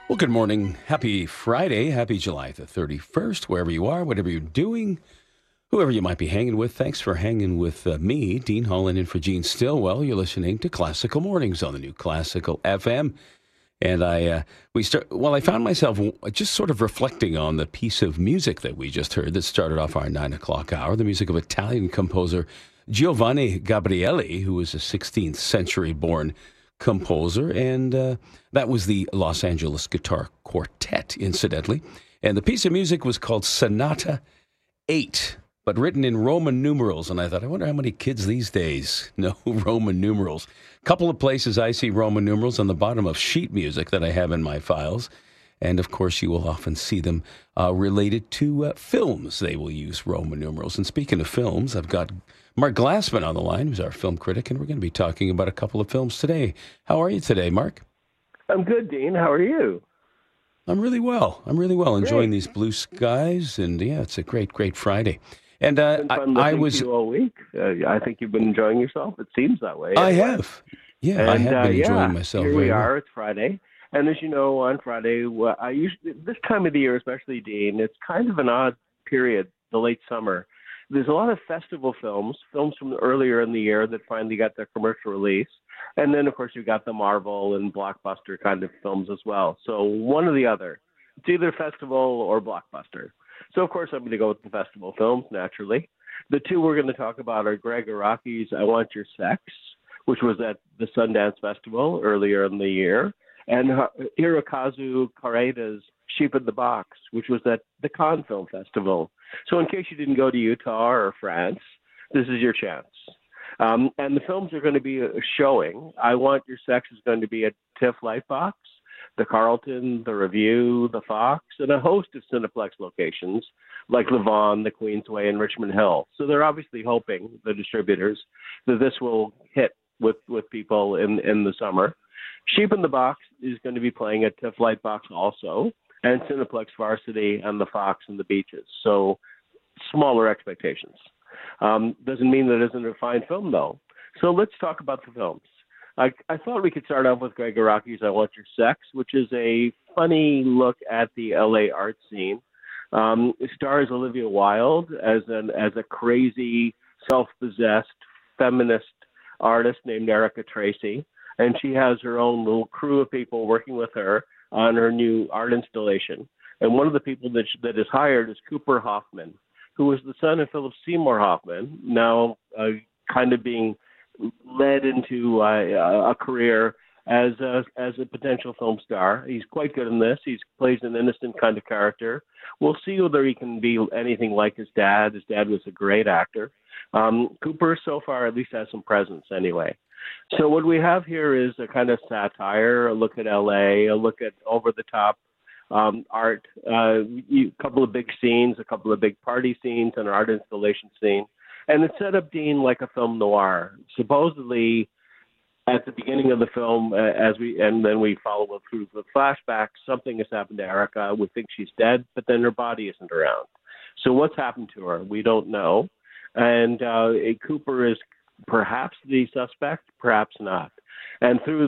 Well, good morning. Happy Friday. Happy July the 31st, wherever you are, whatever you're doing, whoever you might be hanging with. Thanks for hanging with me, Dean Holland, in for Gene Stillwell. You're listening to Classical Mornings on the new Classical FM. And I found myself just sort of reflecting on the piece of music that we just heard that started off our 9 o'clock hour, the music of Italian composer Giovanni Gabrieli, who was a 16th century born composer. And that was the Los Angeles Guitar Quartet, incidentally. And the piece of music was called Sonata 8, but written in Roman numerals. And I thought, I wonder how many kids these days know Roman numerals. A couple of places I see Roman numerals on the bottom of sheet music that I have in my files. And of course, you will often see them related to films. They will use Roman numerals. And speaking of films, I've got Mark Glassman on the line, who's our film critic, and we're going to be talking about a couple of films today. How are you today, Mark? I'm good, Dean. How are you? I'm really well. Enjoying Great. these blue skies, and yeah, it's a great Friday. And It's been fun listening to you all week. I think you've been enjoying yourself. It seems that way. I have. Yeah, and, I have been enjoying myself. Here we very are. well. It's Friday, and as you know, on Friday, I usually this time of the year, especially Dean, it's kind of an odd period, the late summer. There's a lot of festival films from earlier in the year that finally got their commercial release. And then, of course, you've got the Marvel and blockbuster kind of films as well. So one or the other. It's either festival or blockbuster. So, of course, I'm going to go with the festival films, naturally. The two we're going to talk about are Gregg Araki's I Want Your Sex, which was at the Sundance Festival earlier in the year, and Hirokazu Koreeda's Sheep in the Box, which was at the Cannes Film Festival. So in case you didn't go to Utah or France, this is your chance. And the films are going to be showing. I Want Your Sex is going to be at TIFF Lightbox, the Carlton, the Review, the Fox, and a host of Cineplex locations like Levon, the Queensway, and Richmond Hill. So they're obviously hoping, the distributors, that this will hit with people in the summer. Sheep in the Box is going to be playing at TIFF Lightbox also, and Cineplex Varsity and the Fox and the Beaches. So smaller expectations. Doesn't mean that isn't a fine film, though. So let's talk about the films. I thought we could start off with Gregg Araki's I Want Your Sex, which is a funny look at the L.A. art scene. It stars Olivia Wilde as a crazy, self-possessed feminist artist named Erica Tracy, and she has her own little crew of people working with her on her new art installation. And one of the people that is hired is Cooper Hoffman, who was the son of Philip Seymour Hoffman, now kind of being led into a career as a potential film star. He's quite good in this. He plays an innocent kind of character. We'll see whether he can be anything like his dad. His dad was a great actor. Cooper, so far, at least has some presence anyway. So what we have here is a kind of satire, a look at L.A., a look at over-the-top art, a couple of big scenes, a couple of big party scenes, and an art installation scene. And it's set up, Dean, like a film noir. Supposedly, at the beginning of the film, and then we follow it through the flashbacks, something has happened to Erica. We think she's dead, but then her body isn't around. So what's happened to her? We don't know. And Cooper is perhaps the suspect, perhaps not. And through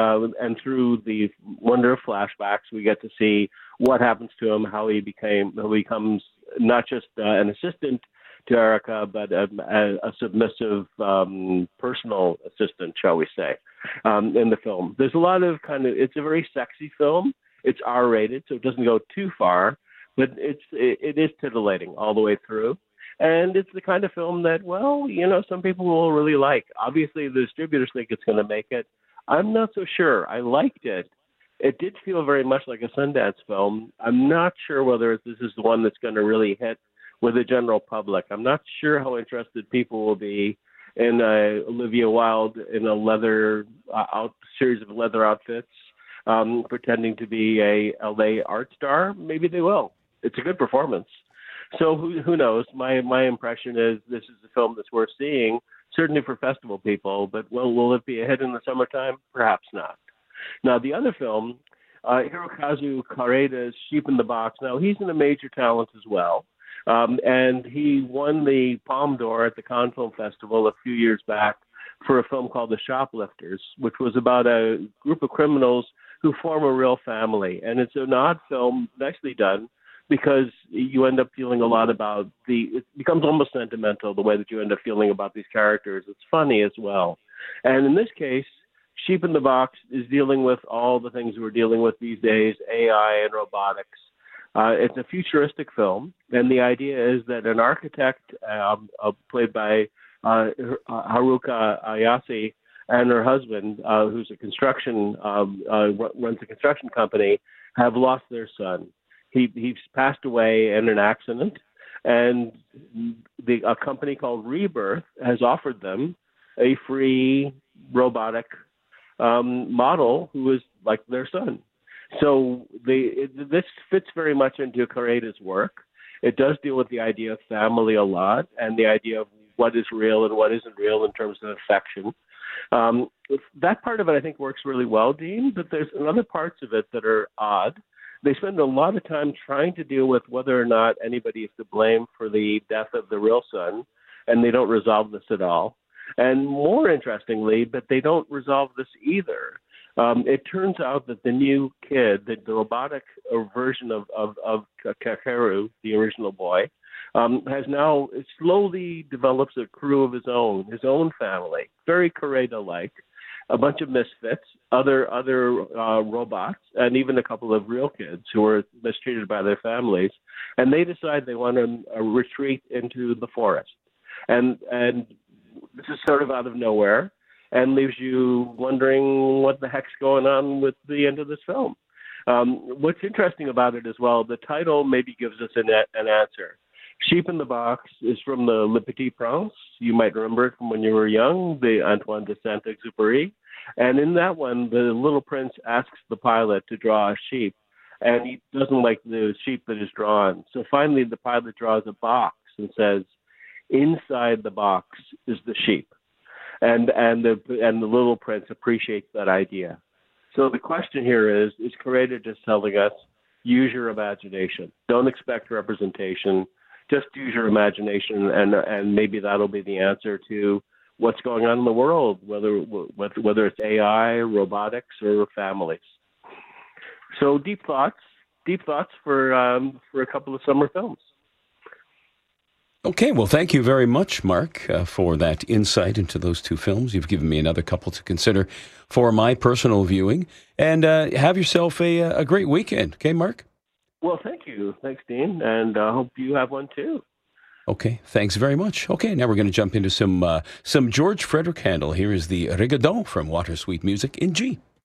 the wonder of flashbacks, we get to see what happens to him, how he becomes not just an assistant to Erica, but a submissive personal assistant, shall we say, in the film. There's a lot of it's a very sexy film. It's R-rated, so it doesn't go too far, but it is titillating all the way through. And it's the kind of film that, some people will really like. Obviously, the distributors think it's going to make it. I'm not so sure. I liked it. It did feel very much like a Sundance film. I'm not sure whether this is the one that's going to really hit with the general public. I'm not sure how interested people will be in Olivia Wilde in a leather series of leather outfits, pretending to be a LA art star. Maybe they will. It's a good performance. So who knows? My impression is this is a film that's worth seeing, certainly for festival people. But will it be a hit in the summertime? Perhaps not. Now the other film, Hirokazu Koreeda's Sheep in the Box. Now he's a major talent as well. And he won the Palme d'Or at the Cannes Film Festival a few years back for a film called The Shoplifters, which was about a group of criminals who form a real family. And it's an odd film, nicely done, because you end up feeling a lot about it becomes almost sentimental, the way that you end up feeling about these characters. It's funny as well. And in this case, Sheep in the Box is dealing with all the things we're dealing with these days, AI and robotics. It's a futuristic film, and the idea is that an architect, played by Haruka Ayase, and her husband, who's a runs a construction company, have lost their son. He's passed away in an accident, and a company called Rebirth has offered them a free robotic model who is like their son. So this fits very much into Koreeda's work. It does deal with the idea of family a lot, and the idea of what is real and what isn't real in terms of affection. That part of it, I think, works really well, Dean, but there's other parts of it that are odd. They spend a lot of time trying to deal with whether or not anybody is to blame for the death of the real son, and they don't resolve this at all. And more interestingly, but they don't resolve this either. It turns out that the new kid, the robotic version of Kakeru, the original boy, has now slowly develops a crew of his own family, very Koreeda-like, a bunch of misfits, other robots, and even a couple of real kids who are mistreated by their families, and they decide they want to retreat into the forest, and this is sort of out of nowhere, and leaves you wondering what the heck's going on with the end of this film. What's interesting about it as well, the title maybe gives us an answer. Sheep in the Box is from the Le Petit Prince. You might remember it from when you were young, the Antoine de Saint-Exupéry. And in that one, the little prince asks the pilot to draw a sheep, and he doesn't like the sheep that is drawn. So finally, the pilot draws a box and says, inside the box is the sheep. And the little prince appreciates that idea. So the question here is Koreeda just telling us, use your imagination. Don't expect representation. Just use your imagination, and maybe that'll be the answer to what's going on in the world, whether it's AI, robotics, or families. So deep thoughts for a couple of summer films. Okay, well, thank you very much, Mark, for that insight into those two films. You've given me another couple to consider for my personal viewing. And have yourself a great weekend. Okay, Mark? Well, thank you. Thanks, Dean. And I hope you have one, too. Okay, thanks very much. Okay, now we're going to jump into some George Frederick Handel. Here is the Rigodon from Water Sweet Music in G.